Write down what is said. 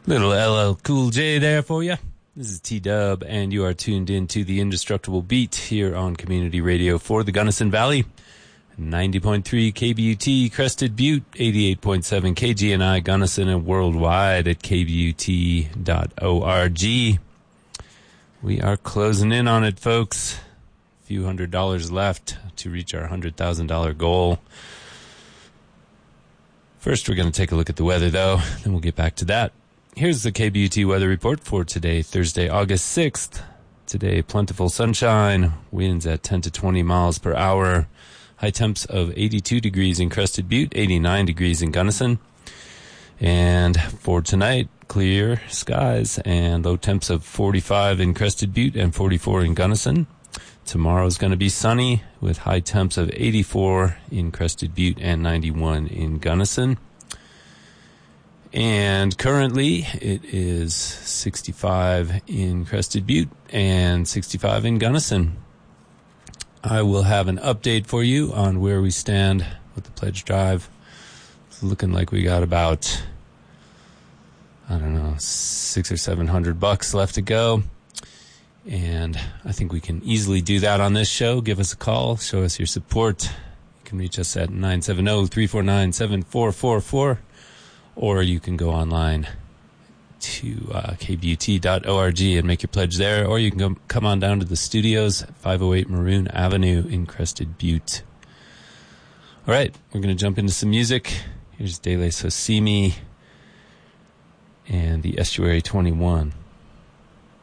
Little LL Cool J there for you. This is T-Dub, and you are tuned in to the Indestructible Beat here on Community Radio for the Gunnison Valley. 90.3 KBUT Crested Butte, 88.7 KGNI Gunnison, and worldwide at kbut.org. We are closing in on it, folks. A few $100s left to reach our $100,000 goal. First, we're going to take a look at the weather, though. Then we'll get back to that. Here's the KBUT weather report for today, Thursday, August 6th. Today, plentiful sunshine, winds at 10 to 20 miles per hour, high temps of 82 degrees in Crested Butte, 89 degrees in Gunnison. And for tonight, clear skies and low temps of 45 in Crested Butte and 44 in Gunnison. Tomorrow's going to be sunny with high temps of 84 in Crested Butte and 91 in Gunnison. And currently, it is 65 in Crested Butte and 65 in Gunnison. I will have an update for you on where we stand with the pledge drive. It's looking like we got about, $600 or $700 left to go. And I think we can easily do that on this show. Give us a call. Show us your support. You can reach us at 970-349-7444. Or you can go online to kbut.org and make your pledge there. Or you can come on down to the studios at 508 Maroon Avenue in Crested Butte. All right, we're going to jump into some music. Here's De La Sosimi and the Estuary 21.